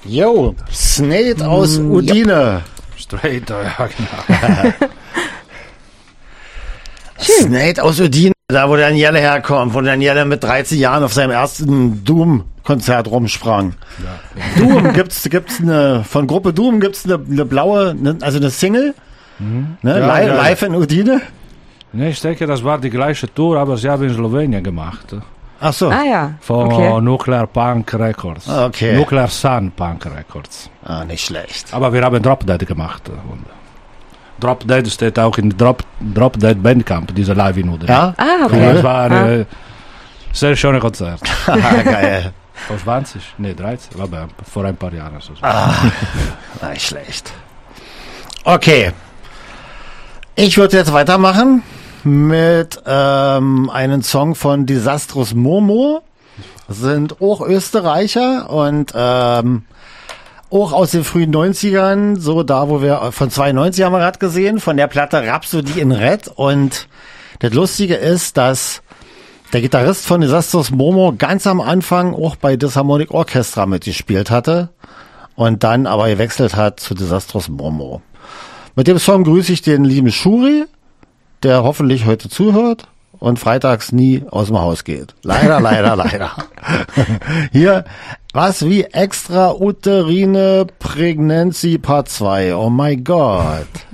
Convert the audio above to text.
Jo, Snade aus Udine. Straight, ja, genau. Snade aus Udine, da wo Daniele herkommt, wo Daniele mit 13 Jahren auf seinem ersten Doom-Konzert rumsprang. Ja. Doom gibt's von Gruppe Doom gibt's eine blaue, also eine Single, ne, Ja, live in Udine. Nee, ich denke, das war die gleiche Tour, aber sie haben in Slowenien gemacht. Ach so. Ah ja. Von Nuclear Punk Records. Okay. Nuclear Sun Punk Records. Ah, nicht schlecht. Aber wir haben Drop Dead gemacht. Und Drop Dead steht auch in Drop Dead Bandcamp, diese Live in Udine. Ja? Ah, okay. Das war ein sehr schönes Konzert. Geil. Vor 20? Nee, 13. Aber vor ein paar Jahren. So. Nicht schlecht. Okay. Ich würde jetzt weitermachen mit einem Song von Disastrous Momo. Das sind auch Österreicher und auch aus den frühen 90ern, so da, wo wir von 92 haben wir gerade gesehen, von der Platte Rhapsody in Red. Und das Lustige ist, dass der Gitarrist von Disastrous Momo ganz am Anfang auch bei Disharmonic Orchestra mitgespielt hatte und dann aber gewechselt hat zu Disastrous Momo. Mit dem Song grüße ich den lieben Shuri, der hoffentlich heute zuhört und freitags nie aus dem Haus geht. Leider, leider, leider. Hier, was wie extrauterine Prägnancy Part 2. Oh mein Gott.